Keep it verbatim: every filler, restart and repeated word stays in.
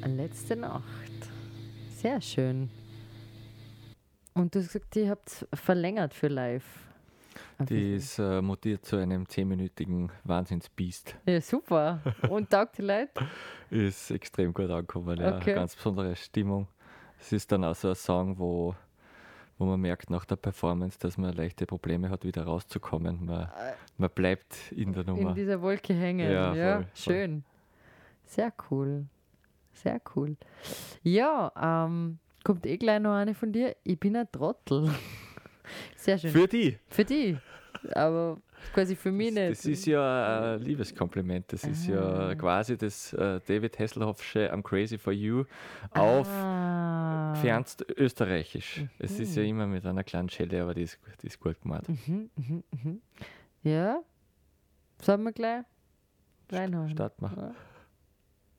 Letzte Nacht. Sehr schön. Und du hast gesagt, ihr habt verlängert für live. Die ist äh, mutiert zu einem zehnminütigen Wahnsinnsbiest. Ja, super. Und taugt die Leute? Ist extrem gut angekommen, ja. Okay. Ganz besondere Stimmung. Es ist dann auch so ein Song, wo, wo man merkt nach der Performance, dass man leichte Probleme hat, wieder rauszukommen. Man, man bleibt in der Nummer. In dieser Wolke hängen. Ja, Ja, voll, schön. Sehr cool. Sehr cool. Ja, ähm, kommt eh gleich noch eine von dir. Ich bin ein Trottel. Sehr schön. Für die. Für die. Aber quasi für mich nicht. Das ist ja ein Liebeskompliment. Das ist Ah. ja quasi das äh, David Hasselhoffsche I'm Crazy for You auf ah. fernst österreichisch. Mhm. Es ist ja immer mit einer kleinen Schelle, aber die ist, die ist gut gemacht. Mhm, mhm, mhm. Ja, sollen wir gleich reinhauen? Start machen. Ja.